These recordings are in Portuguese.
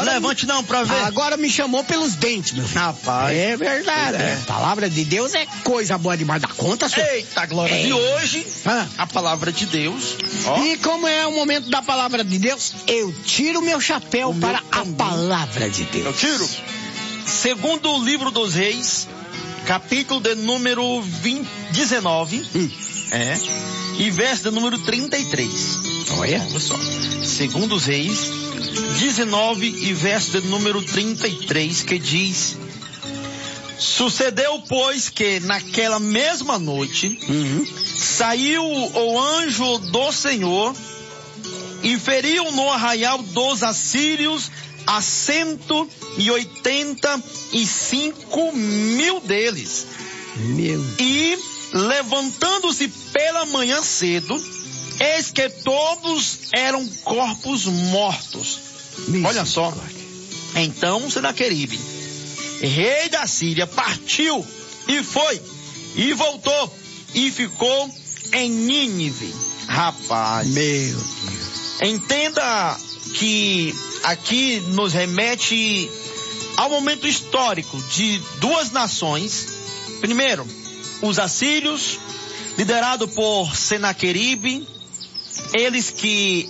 levante não pra ver. Agora me chamou pelos dentes, meu filho. Rapaz. É verdade. É. A palavra de Deus é coisa boa demais da conta, senhor. Eita, glória. E hoje, a palavra de Deus. Ó. E como é o momento da palavra de Deus, eu tiro meu chapéu para a palavra de Deus. Eu tiro. Segundo o livro dos Reis, capítulo de número 19, e verso de número 33. Olha só. Segundo os Reis, 19 e verso de número 33, que diz: sucedeu, pois, que naquela mesma noite, saiu o anjo do Senhor e feriu no arraial dos assírios a 185 mil deles. E levantando-se pela manhã cedo, eis que todos eram corpos mortos. Olha só. Então Senaqueribe, rei da Síria, partiu e foi, e voltou, e ficou em Nínive. Rapaz. Meu Deus. Entenda que aqui nos remete ao momento histórico de duas nações. Primeiro, os assírios, liderado por Senaqueribe, eles que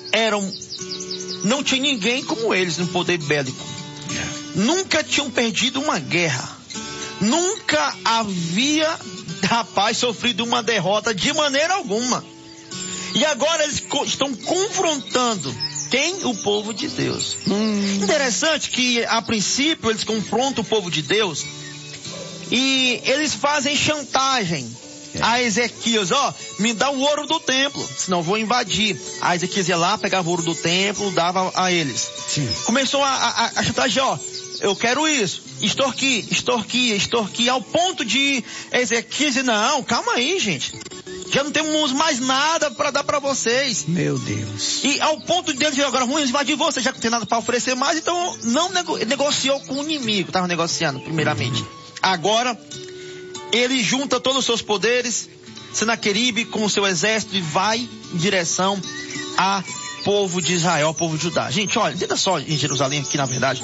não tinha ninguém como eles no poder bélico. Nunca tinham perdido uma guerra. Nunca havia, sofrido uma derrota de maneira alguma. E agora eles estão confrontando quem? O povo de Deus. Interessante que, a princípio, eles confrontam o povo de Deus e eles fazem chantagem a Ezequias. Me dá o ouro do templo, senão vou invadir. A Ezequias ia lá, pegava o ouro do templo, dava a eles. Sim. Começou a chantagear, eu quero isso, extorquir, ao ponto de Ezequias dizer, não, calma aí, gente. Já não temos mais nada para dar para vocês. Meu Deus. E ao ponto de dizer, agora vamos invadir você, já que não tem nada para oferecer mais, então não negociou com o inimigo, estava negociando primeiramente. Agora, ele junta todos os seus poderes, Senaqueribe com o seu exército e vai em direção a povo de Israel, ao povo de Judá. Gente, olha, entenda só em Jerusalém aqui na verdade.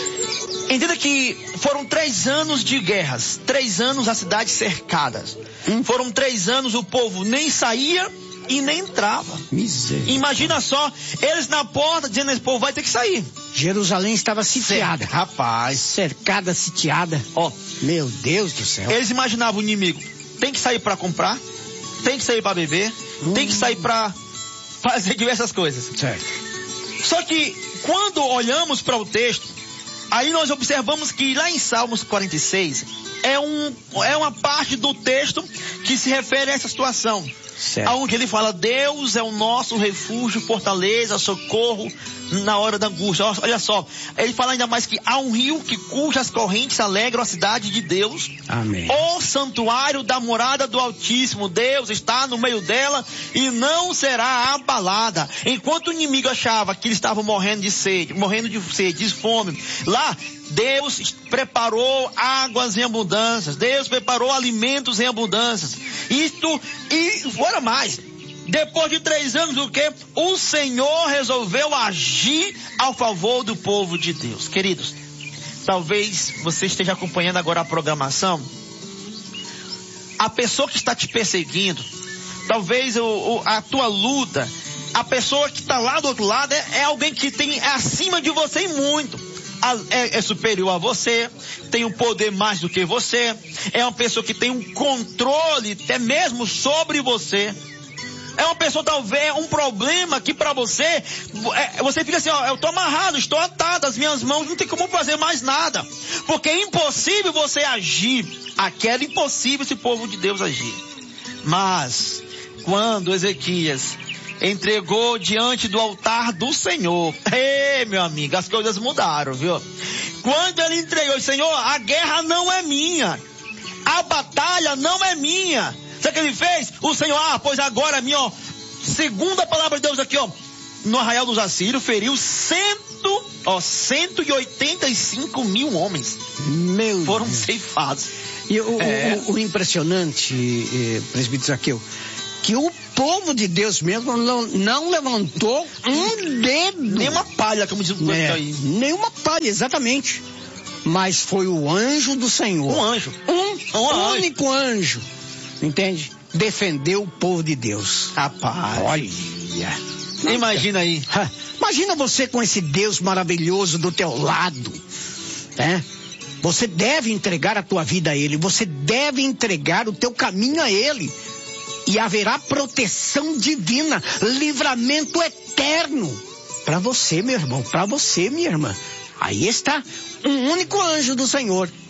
Entenda que foram 3 anos de guerras, 3 anos a cidade cercada. Foram 3 anos o povo nem saía e nem entrava. Miséria. Imagina só, eles na porta dizendo, esse povo vai ter que sair. Jerusalém estava sitiada. Rapaz. Cercada, sitiada. Meu Deus do céu. Eles imaginavam o inimigo, tem que sair para comprar, tem que sair para beber, tem que sair para fazer diversas coisas. Certo. Só que quando olhamos para o texto, aí nós observamos que lá em Salmos 46 é uma parte do texto que se refere a essa situação. Certo. Onde ele fala, Deus é o nosso refúgio, fortaleza, socorro na hora da angústia. Olha só, ele fala ainda mais que há um rio cujas correntes alegram a cidade de Deus. Amém. O santuário da morada do Altíssimo, Deus está no meio dela e não será abalada. Enquanto o inimigo achava que eles estavam morrendo de sede, de fome, lá Deus preparou águas em abundância, Deus preparou alimentos em abundância. Isto e fora mais. Depois de 3 anos, o quê? O Senhor resolveu agir ao favor do povo de Deus. Queridos, talvez você esteja acompanhando agora a programação. A pessoa que está te perseguindo, talvez a tua luta, a pessoa que está lá do outro lado é alguém que é acima de você e muito. É superior a você, tem um poder mais do que você, é uma pessoa que tem um controle até mesmo sobre você. É uma pessoa, talvez, um problema que para você, você fica assim, eu estou amarrado, estou atado, as minhas mãos não tem como fazer mais nada. Porque é impossível você agir, aquela impossível esse povo de Deus agir. Mas, quando Ezequias entregou diante do altar do Senhor, meu amigo, as coisas mudaram, viu? Quando ele entregou, Senhor, a guerra não é minha, a batalha não é minha. Sabe o que ele fez? O Senhor, pois agora é minha, segundo a palavra de Deus aqui, no arraial dos assírios, feriu 185 mil homens. Foram ceifados. E o impressionante, presbítero Zaqueu, que o povo de Deus mesmo não levantou um dedo. Nenhuma palha, como diz o povo aí. Nenhuma palha, exatamente. Mas foi o anjo do Senhor. Um anjo. Um único anjo. Entende? Defendeu o povo de Deus. Rapaz. Olha. Imagina aí. Imagina você com esse Deus maravilhoso do teu lado. Né? Você deve entregar a tua vida a Ele. Você deve entregar o teu caminho a Ele. E haverá proteção divina. Livramento eterno. Para você, meu irmão. Para você, minha irmã. Aí está um único anjo do Senhor